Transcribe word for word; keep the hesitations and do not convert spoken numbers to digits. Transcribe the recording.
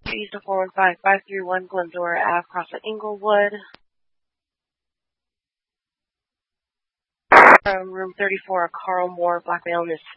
East of four one five five three one Glendora Ave, across at Inglewood. From room thirty-four, Carl Moore, black male, is